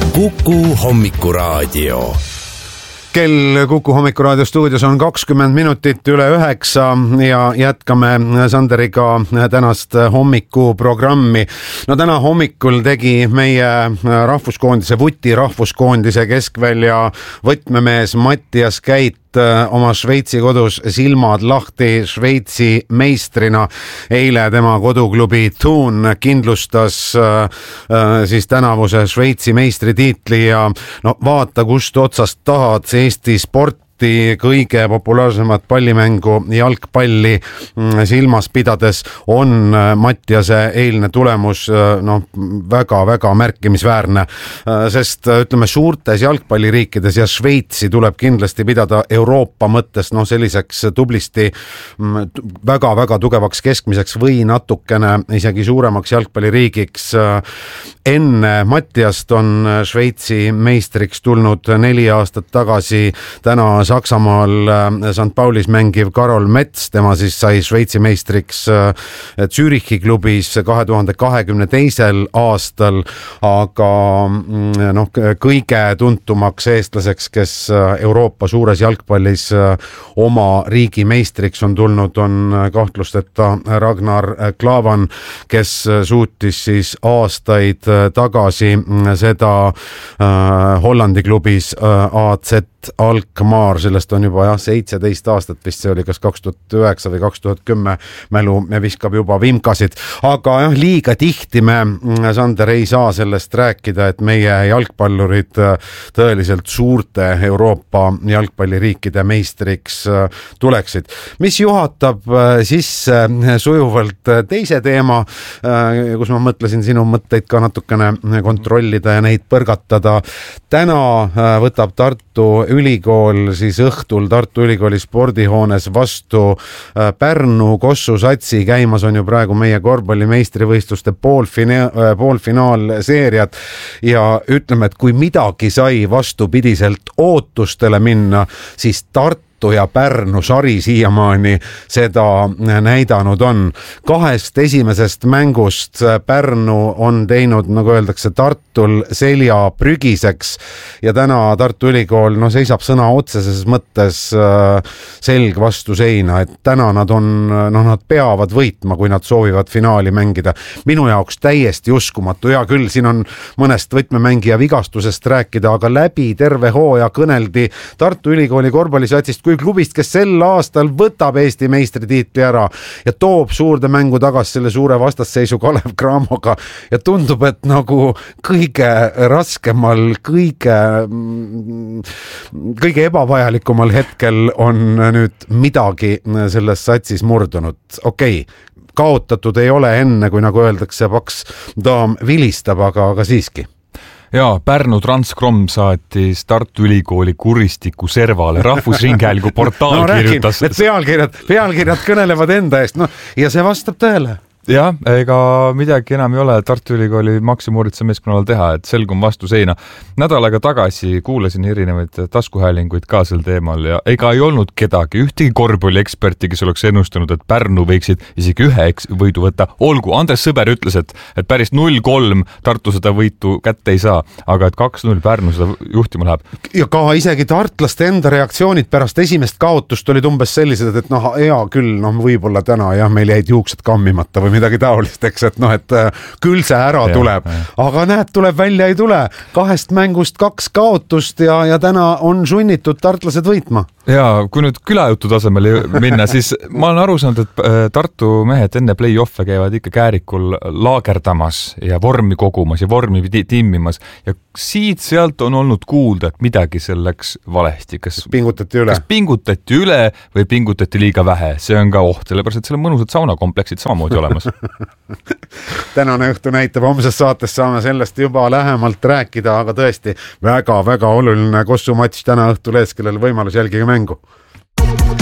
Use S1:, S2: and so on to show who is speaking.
S1: Kuku Hommikuraadio.
S2: Kell Kuku Hommikuraadio stuudios on 20 minutit üle 9 ja jätkame Sanderiga tänast hommikuprogrammi. No täna hommikul tegi meie rahvuskoondise, Vuti rahvuskoondise keskvälja võtmemees Mattias Käit oma Šveitsi kodus silmad lahti Šveitsi meistrina. Eile tema koduklubi Thun kindlustas siis tänavuse Šveitsi meistritiitli ja no vaata kust otsast tahad, Eesti sporti kõige populaarsemat pallimängu jalgpalli silmas pidades on Mattiase eilne tulemus väga-väga märkimisväärne, sest ütleme suurtes jalgpalliriikides ja Šveitsi tuleb kindlasti pidada Euroopa mõttes selliseks tublisti väga-väga tugevaks keskmiseks või natukene isegi suuremaks jalgpalliriigiks. Enne Mattiast on Šveitsi meistriks tulnud 4 aastat tagasi täna Saksamaal St. Paulis mängiv Karol Mets, tema siis sai Šveitsi meistriks Zürichi klubis 2022. aastal, aga kõige tuntumaks eestlaseks, kes Euroopa suures jalgpallis oma riigi meistriks on tulnud, on kahtlusteta Ragnar Klavan, kes suutis siis aastaid tagasi seda Hollandi klubis AZ Alkmaar, sellest on juba 17 aastat, vist see oli kas 2009 või 2010, mälu viskab juba vimkasid, aga liiga tihti me, Sander, ei saa sellest rääkida, et meie jalgpallurid tõeliselt suurte Euroopa jalgpalliriikide meistriks tuleksid. Mis juhatab sisse sujuvalt teise teema, kus ma mõtlesin sinu mõtteid ka natukene kontrollida ja neid põrgatada. Täna võtab Tartu Ülikool siis õhtul Tartu Ülikooli spordihoones vastu Pärnu Kossu satsi. Käimas on ju praegu meie korvpallimeistrivõistluste poolfinaalseeriad ja ütleme, et kui midagi sai vastupidiselt ootustele minna, siis Tartu ja Pärnu sari siiamaani seda näidanud on. 2 esimesest mängust Pärnu on teinud, nagu öeldakse, Tartul selja prügiseks ja täna Tartu Ülikool seisab sõna otseses mõttes selg vastu seina, et täna nad peavad võitma, kui nad soovivad finaali mängida. Minu jaoks täiesti uskumatu, ja küll siin on mõnest võtmemängija vigastusest rääkida, aga läbi terve hooaja kõneldi Tartu Ülikooli korvpallisatsist kui klubist, kes sel aastal võtab Eesti meistritiitli ära ja toob suurde mängu tagasi selle suure vastasseisu Kalev Cramoga ja tundub, et nagu kõige raskemal, kõige ebavajalikumal hetkel on nüüd midagi selles satsis murdunud. Okei, kaotatud ei ole enne, kui nagu öeldakse, paks daam vilistab, aga siiski.
S3: Jaa, Pärnu Transkrom saatis Tartu Ülikooli kuristiku servale. Rahvusringhäälingu portaal kirjutas.
S2: Pealkirjad kõnelevad enda eest, ja see vastab tõele.
S3: Jah, ega midagi enam ei ole Tartu Ülikooli maksimooritsa meeskonnal teha, et selgum vastu seina. Nädal aega tagasi kuulasin erinevaid taskuhäälinguid ka sel teemal ja ega ei olnud kedagi, ühtegi korvpallieksperti, kes oleks ennustanud, et Pärnu võiksid isegi 1 võidu võtta. Olgu, Andres Sõber ütles, et päris 0-3 Tartu seda võitu kätte ei saa, aga et 2-0 Pärnu seda juhtima läheb.
S2: Ja ka isegi tartlaste enda reaktsioonid pärast esimest kaotust olid umbes sellised, et hea küll, võib-olla täna meil jäid juuksed kammimata või midagi taolist, eks, et küll see ära tuleb. Aga näed, tuleb välja ei tule. 2 mängust 2 kaotust ja täna on sunnitud tartlased võitma.
S3: Ja kui nüüd külajutu tasemele minna, siis ma olen aru saanud, et Tartu mehed enne play-off'e käivad ikka käärikul laagerdamas ja vormi kogumas ja vormi timmimas ja siit-sealt on olnud kuulda, et midagi selleks valesti. Kas pingutati üle või pingutati liiga vähe? See on ka oht, sellepärast, et selle mõnusad saunakompleksid samamoodi olemas.
S2: Tänane õhtu näitab, homses saates saame sellest juba lähemalt rääkida, aga tõesti väga-väga oluline Kossu matš täna õhtul ees, kellel võimalus jälgige mängu.